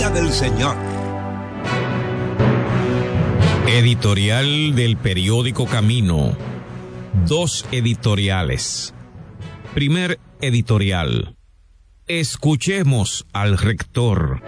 Día del Señor. Editorial del periódico Camino. 2 editoriales. Primer editorial. Escuchemos al rector.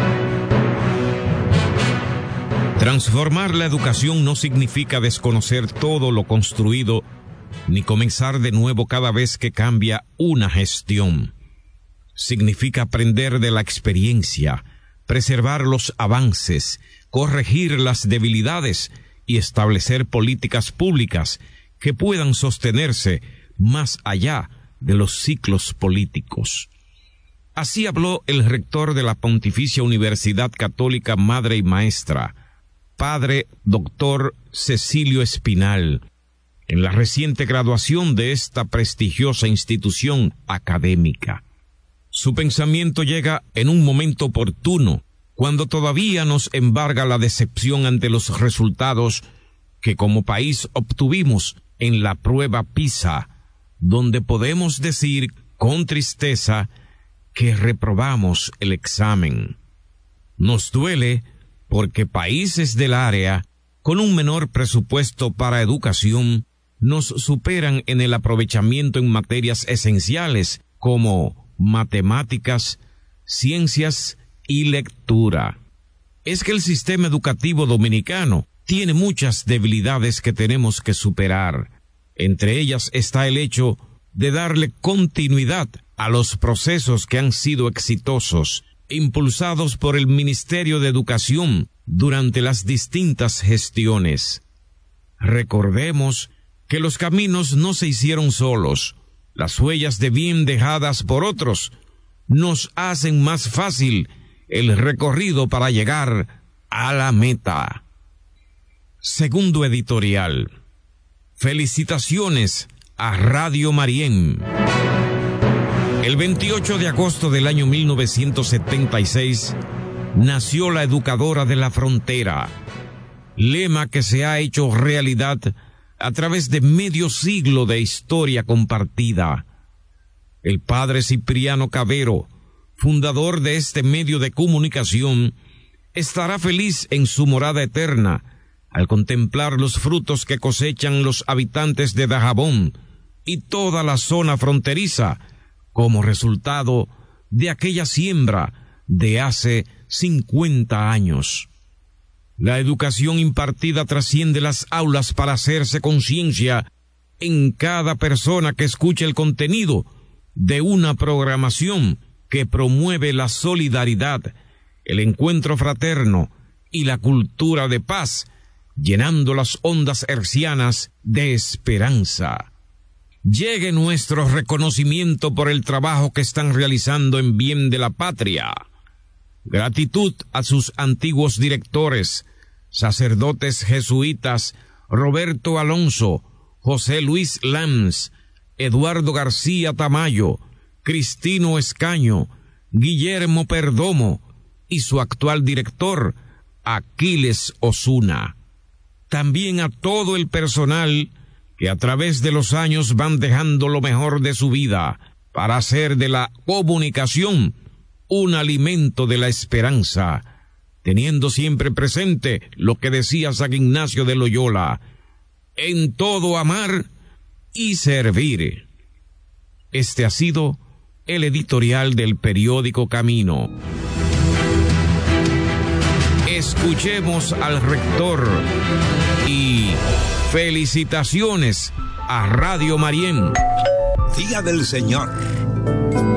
Transformar la educación no significa desconocer todo lo construido, ni comenzar de nuevo cada vez que cambia una gestión. Significa aprender de la experiencia, preservar los avances, corregir las debilidades y establecer políticas públicas que puedan sostenerse más allá de los ciclos políticos. Así habló el rector de la Pontificia Universidad Católica Madre y Maestra, Padre Dr. Cecilio Espinal, en la reciente graduación de esta prestigiosa institución académica. Su pensamiento llega en un momento oportuno, cuando todavía nos embarga la decepción ante los resultados que como país obtuvimos en la prueba PISA, donde podemos decir con tristeza que reprobamos el examen. Nos duele porque países del área con un menor presupuesto para educación nos superan en el aprovechamiento en materias esenciales como matemáticas, ciencias y lectura. Es que el sistema educativo dominicano tiene muchas debilidades que tenemos que superar. Entre ellas está el hecho de darle continuidad a los procesos que han sido exitosos, impulsados por el Ministerio de Educación durante las distintas gestiones. Recordemos que los caminos no se hicieron solos. Las huellas de bien dejadas por otros nos hacen más fácil el recorrido para llegar a la meta. Segundo editorial. Felicitaciones a Radio Marién. El 28 de agosto del año 1976 nació la Educadora de la Frontera, lema que se ha hecho realidad a través de medio siglo de historia compartida. El padre Cipriano Cavero, fundador de este medio de comunicación, estará feliz en su morada eterna al contemplar los frutos que cosechan los habitantes de Dajabón y toda la zona fronteriza como resultado de aquella siembra de hace 50 años. La educación impartida trasciende las aulas para hacerse conciencia en cada persona que escuche el contenido de una programación que promueve la solidaridad, el encuentro fraterno y la cultura de paz, llenando las ondas hercianas de esperanza. Llegue nuestro reconocimiento por el trabajo que están realizando en bien de la patria. Gratitud a sus antiguos directores, sacerdotes jesuitas Roberto Alonso, José Luis Lams, Eduardo García Tamayo, Cristino Escaño, Guillermo Perdomo y su actual director, Aquiles Osuna. También a todo el personal que a través de los años van dejando lo mejor de su vida para hacer de la comunicación un alimento de la esperanza, teniendo siempre presente lo que decía San Ignacio de Loyola: en todo amar y servir. Este ha sido el editorial del periódico Camino. Escuchemos al rector y felicitaciones a Radio Marién. Día del Señor.